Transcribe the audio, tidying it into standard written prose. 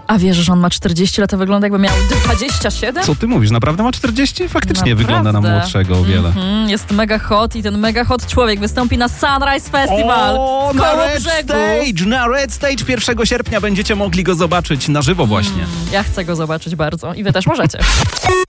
A wierzysz, że on ma 40 lat, a wygląda jakby miał 27? Co ty mówisz? Naprawdę ma 40? Faktycznie Naprawdę. wygląda na młodszego o wiele. Jest mega hot i ten mega hot człowiek wystąpi na Sunrise Festival w na Koło Red Brzegu. Stage! Na Red Stage 1 sierpnia będziecie mogli go zobaczyć na żywo właśnie. Ja chcę go zobaczyć bardzo i wy też możecie.